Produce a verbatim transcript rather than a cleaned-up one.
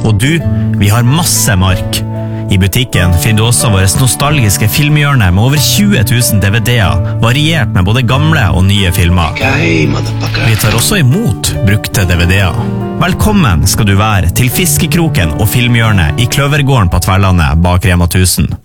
Og du, vi har masse mark. I butikken finner du også våre nostalgiske filmhjørne med over tjue tusen D V D-er, variert med både gamle og nye filmer. Vi tar også imot brukte D V D-er. Velkommen skal du være til Fiskekroken og filmhjørnet i Kløvergården på Tverlandet bak Rema tusen.